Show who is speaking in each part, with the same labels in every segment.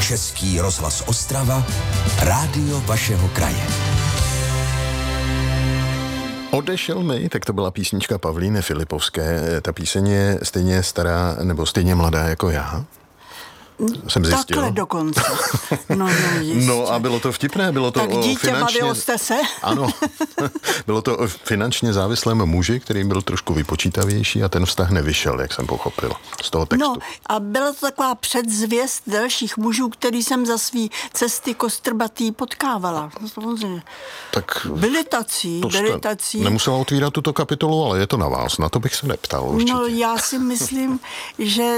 Speaker 1: Český rozhlas Ostrava, rádio vašeho kraje.
Speaker 2: Odešel mi, tak to byla písnička Pavlíny Filipovské. Ta píseň je stejně stará nebo stejně mladá jako já. Jsem zjistil.
Speaker 3: Takhle dokonce.
Speaker 2: No a bylo to vtipné, bylo to
Speaker 3: tak dítě,
Speaker 2: finančně...
Speaker 3: bavilo jste se?
Speaker 2: Ano, bylo to o finančně závislém muži, který byl trošku vypočítavější a ten vztah nevyšel, jak jsem pochopil z toho textu.
Speaker 3: No a byla to taková předzvěst dalších mužů, který jsem za svý cesty kostrbatý potkávala.
Speaker 2: Tak
Speaker 3: byli tací.
Speaker 2: Nemusela otvírat tuto kapitolu, ale je to na vás, na to bych se neptal určitě.
Speaker 3: No já si myslím, že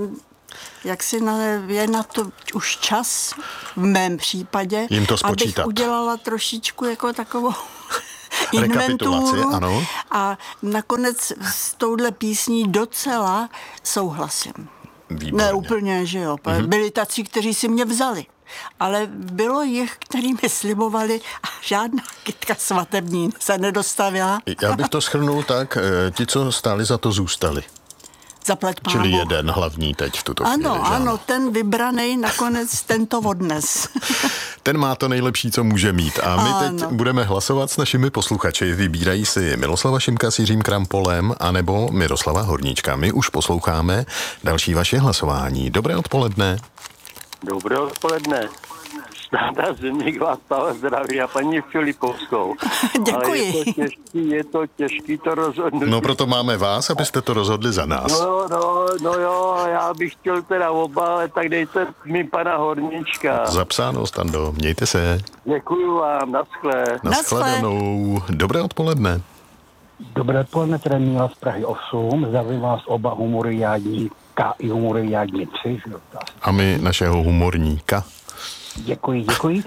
Speaker 3: je na to už čas, v mém případě,
Speaker 2: jim to spočítat.
Speaker 3: Abych udělala trošičku jako takovou inventuru.
Speaker 2: Ano.
Speaker 3: A nakonec s touhle písní docela souhlasím.
Speaker 2: Výborně.
Speaker 3: Ne úplně, že jo. Byli tací, kteří si mě vzali. Ale bylo jich, který mi slibovali a žádná kytka svatební se nedostavila.
Speaker 2: Já bych to shrnul tak, ti, co stáli za to, zůstali.
Speaker 3: Zaplať pánu.
Speaker 2: Čili jeden hlavní teď v tuto chvíli.
Speaker 3: Ano, ten vybranej nakonec tento odnes.
Speaker 2: Ten má to nejlepší, co může mít. A my teď budeme hlasovat s našimi posluchači. Vybírají si Miloslava Šimka s Jiřím Krampolem anebo Miroslava Horníčka. My už posloucháme další vaše hlasování. Dobré odpoledne.
Speaker 4: Dobré odpoledne. Stáda Zimník vás Pavel zdraví a paní Filipovskou.
Speaker 3: Děkuji.
Speaker 4: Ale je to těžký to rozhodnutí.
Speaker 2: No proto máme vás, abyste to rozhodli za nás.
Speaker 4: No jo, já bych chtěl teda oba, ale tak dejte mi pana Horníčka.
Speaker 2: Zapsáno, Stando, mějte se.
Speaker 4: Děkuju vám, naschle.
Speaker 2: Naschledanou. Dobré odpoledne.
Speaker 5: Dobré odpoledne, tady Míla z Prahy 8. Zdravím vás oba humoriádníka i humoriádnici.
Speaker 2: A my našeho humorníka.
Speaker 5: Děkuji.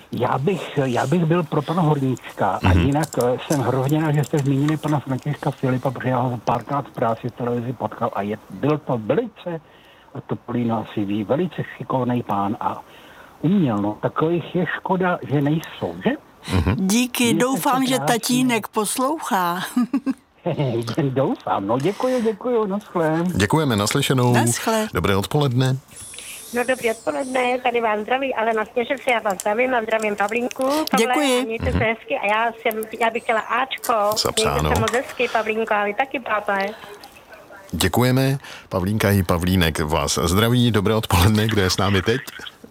Speaker 5: Já bych byl pro pana Horníčka a jinak jsem hrozně rád, že jste zmínili pana Františka Filipa, protože já ho párkrát v práci v televizi potkal a byl to velice, a to Polína si ví, velice šikovný pán a uměl, no takových je škoda, že nejsou, že?
Speaker 3: Díky, doufám, že tatínek poslouchá.
Speaker 5: Doufám, no děkuji, naschle.
Speaker 2: Děkujeme, naslyšenou.
Speaker 3: Naschle.
Speaker 2: Dobré odpoledne.
Speaker 6: No dobrý odpoledne, tady vám zdraví, ale na Sněžce já vás zdravím a zdravím Pavlínku.
Speaker 3: Děkuji.
Speaker 6: Mějte se hezky a já bych chtěla Ačko.
Speaker 2: Zapsáno.
Speaker 6: Mějte se moc hezky, Pavlínko, ale taky pápa.
Speaker 2: Děkujeme. Pavlínka i Pavlínek vás zdraví. Dobré odpoledne, kdo je s námi teď?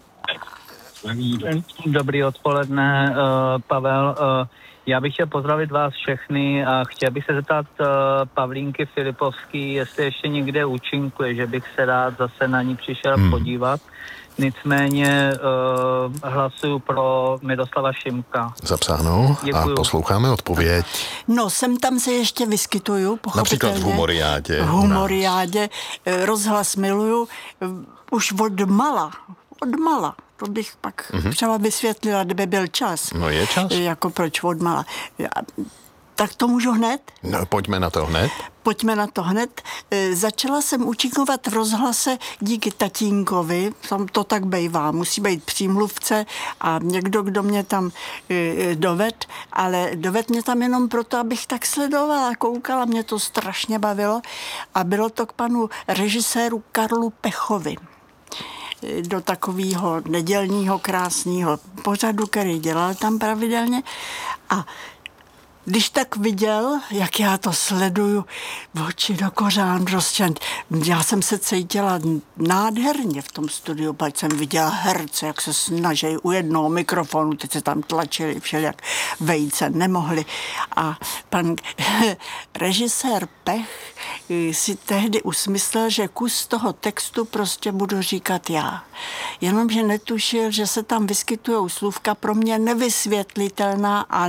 Speaker 7: Dobrý odpoledne, Pavel. Já bych chtěl pozdravit vás všechny a chtěl bych se zeptat Pavlínky Filipovský, jestli ještě někde účinkuje, že bych se rád zase na ní přišel podívat. Nicméně hlasuju pro Miroslava Šimka.
Speaker 2: Zapsáno.
Speaker 7: Děkuju.
Speaker 2: A posloucháme odpověď.
Speaker 3: No, sem tam se ještě vyskytuju, pochopitelně.
Speaker 2: Například v Humoriádě.
Speaker 3: V Humoriádě. Rozhlas miluju. Už od mala. To bych pak třeba vysvětlila, kdyby byl čas.
Speaker 2: No je čas.
Speaker 3: Jako proč odmala. Tak to můžu hned?
Speaker 2: No, pojďme na to hned. Začala jsem účinkovat v rozhlase díky tatínkovi, tam to tak bejvá, musí být přímluvce a někdo, kdo mě tam doved, ale doved mě tam jenom proto, abych tak sledovala, koukala, mě to strašně bavilo a bylo to k panu režiséru Karlu Pechovi. Do takového nedělního krásného pořadu, který dělal tam pravidelně. A když tak viděl, jak já to sleduju, oči do kořán prostě. Já jsem se cítila nádherně v tom studiu, pak jsem viděla herce, jak se snaží u jednoho mikrofonu, teď se tam tlačili všelijak vejce, nemohli. A pan režisér Pech si tehdy usmyslel, že kus toho textu prostě budu říkat já. Jenomže netušil, že se tam vyskytujou slůvka pro mě nevysvětlitelná a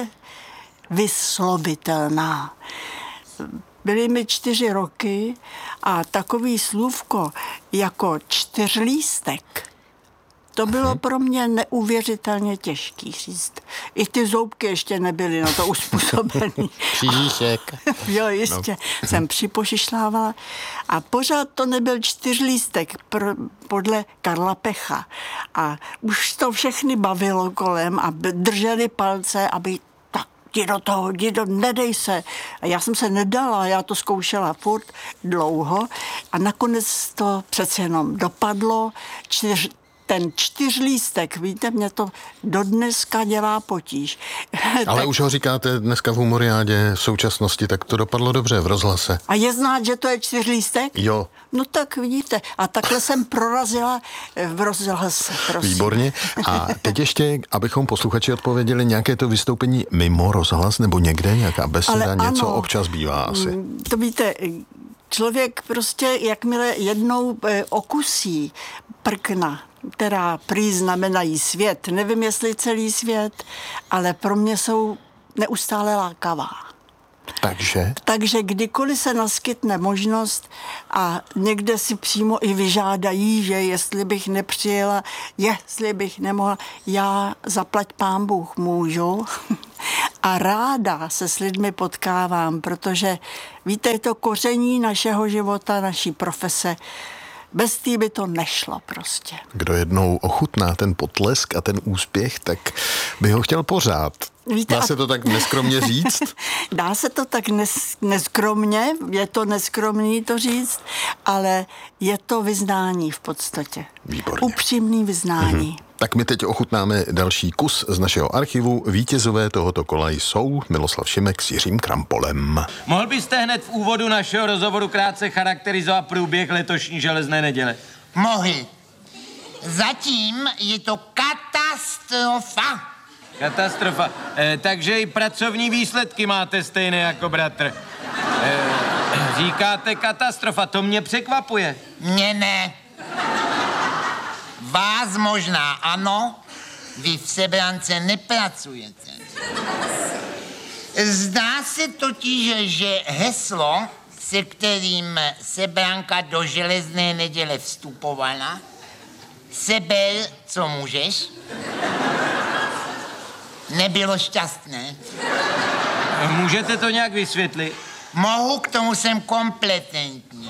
Speaker 2: vyslovitelná. Byly mi 4 roky a takový slůvko jako čtyřlístek, to bylo pro mě neuvěřitelně těžký říct. I ty zoubky ještě nebyly na to uspůsobený. Křížíšek.
Speaker 3: Jo, jistě. Jsem připošišlávala. A pořád to nebyl čtyřlístek podle Karla Pecha. A už to všechny bavilo kolem a drželi palce, aby jdi do toho, nedej se. A já jsem se nedala, já to zkoušela furt dlouho a nakonec to přece jenom dopadlo.
Speaker 2: ten 4lístek, víte, mě to dodneska dělá potíž.
Speaker 8: Ale
Speaker 2: tak,
Speaker 8: už ho říkáte dneska v Humoriádě v současnosti, tak to dopadlo dobře v rozhlase.
Speaker 2: a je znát, že to je 4lístek?
Speaker 8: Jo.
Speaker 2: No tak vidíte. A takhle jsem prorazila v rozhlase, prosím.
Speaker 8: Výborně. A teď ještě, abychom posluchači odpověděli, nějaké to vystoupení mimo rozhlas nebo někde, nějaká beseda, něco
Speaker 2: ano,
Speaker 8: občas bývá asi.
Speaker 2: To víte, člověk prostě, jakmile jednou okusí prkna, která prý znamenají svět, nevím, jestli celý svět, ale pro mě jsou neustále lákavá. Takže kdykoliv se naskytne možnost a někde si přímo i vyžádají, že jestli bych nepřijela, jestli bych nemohla, já zaplať pán Bůh můžu a ráda se s lidmi potkávám, protože víte, je to koření našeho života, naší profese. Bez té by to nešlo prostě.
Speaker 8: Kdo jednou ochutná ten potlesk a ten úspěch, tak by ho chtěl pořád.
Speaker 2: Víte,
Speaker 8: dá se to tak neskromně říct?
Speaker 2: Dá se to tak neskromně, je to neskromný to říct, ale je to vyznání v podstatě.
Speaker 8: Výborně.
Speaker 2: Upřímný vyznání.
Speaker 8: Tak my teď ochutnáme další kus z našeho archivu. Vítězové tohoto kola jsou Miloslav Šimek s Jiřím Krampolem.
Speaker 9: Mohl byste hned v úvodu našeho rozhovoru krátce charakterizovat průběh letošní železné neděle?
Speaker 10: Mohl. Zatím je to katastrofa.
Speaker 9: Katastrofa. Takže i pracovní výsledky máte stejné jako bratr. Říkáte katastrofa, to mě překvapuje.
Speaker 10: Mně ne. Vás možná ano, vy v Sebrance nepracujete. Zdá se totiž, že heslo, se kterým Sebranka do železné neděle vstupovala, seber, co můžeš, nebylo šťastné.
Speaker 9: Můžete to nějak vysvětlit?
Speaker 10: Mohu, k tomu jsem kompetentní.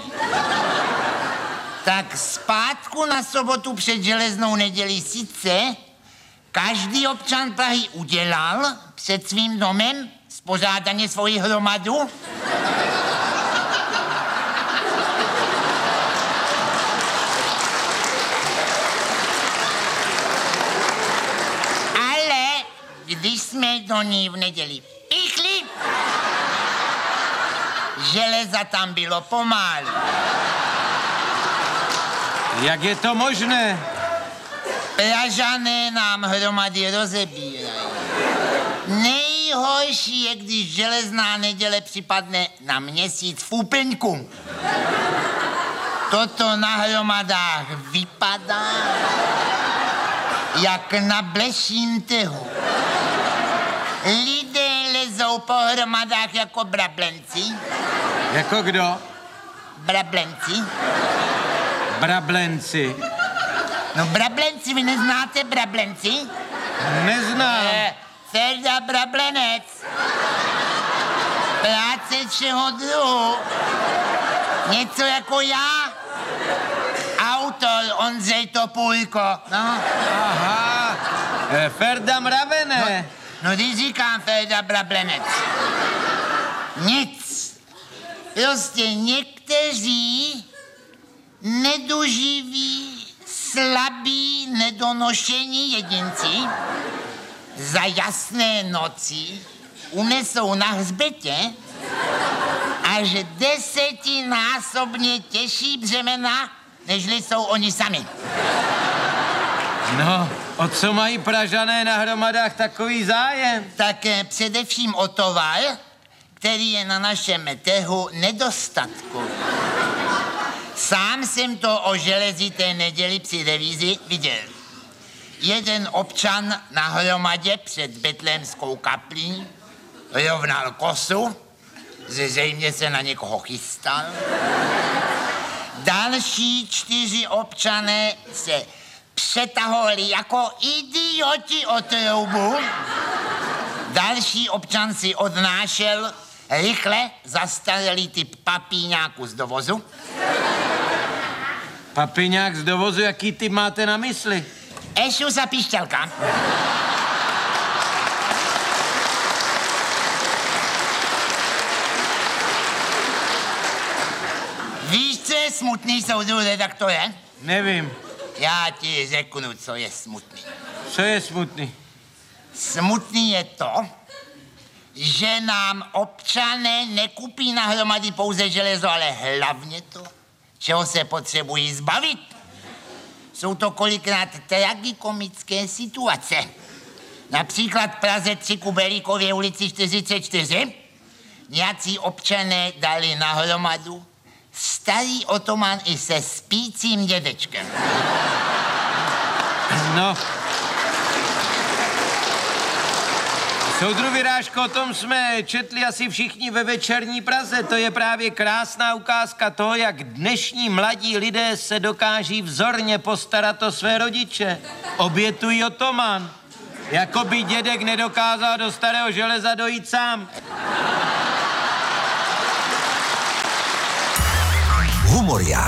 Speaker 10: Tak zpátku na sobotu před železnou nedělí sice každý občan Prahy udělal před svým domem spořádaně svoji hromadu. Ale když jsme do ní v neděli píchli, železa tam bylo pomálu.
Speaker 9: Jak je to možné?
Speaker 10: Pražané nám hromady rozebírají. Nejhorší je, když železná neděle připadne na měsíc v úplňku. Toto na hromadách vypadá jak na bleším trhu. Lidé lezou po hromadách jako brablenci.
Speaker 9: Jako kdo?
Speaker 10: Brablenci.
Speaker 9: Brablenci.
Speaker 10: No brablenci, vy neznáte brablenci?
Speaker 9: Neznám.
Speaker 10: Ferda Brablenec. Práce všeho druhu. Něco jako já. Autor Ondřej Topůlko. No.
Speaker 9: Aha. Ferda Mravene.
Speaker 10: No když říkám Ferda Brablenec. Nic. Prostě někteří nedoživí, slabí, nedonošení jedinci za jasné noci unesou na hřbetě až 10násobně těžší břemena, nežli jsou oni sami.
Speaker 9: No, o co mají Pražané na hromadách takový zájem?
Speaker 10: Tak především o tovar, který je na našem trhu nedostatkový. Sám jsem to o železité neděli při revizi viděl. Jeden občan na hromadě před Betlémskou kaplí rovnal kosu, zřejmě se na někoho chystal. Další 4 občané se přetahovali jako idioti o troubu. Další občan si odnášel rychle zastaralý typ papíňáku z dovozu.
Speaker 9: Papíňák z dovozu, jaký typ máte na mysli?
Speaker 10: Ešus a píšťalka. Víš, co je smutný, soudru redaktore?
Speaker 9: Nevím.
Speaker 10: Já ti řeknu, co je smutný.
Speaker 9: Co je smutný?
Speaker 10: Smutný je to, že nám občané nekupí nahromady pouze železo, ale hlavně to, čeho se potřebují zbavit. Jsou to kolikrát tragikomické situace. Například v Praze 3 Kubelíkově ulici 44 nějací občané dali nahromadu starý otoman i se spícím dědečkem.
Speaker 9: No. Soudru Vyrážko, o tom jsme četli asi všichni ve Večerní Praze. To je právě krásná ukázka toho, jak dnešní mladí lidé se dokáží vzorně postarat o své rodiče. Obětují otoman. Jako by dědek nedokázal do starého železa dojít sám.
Speaker 1: Humoria.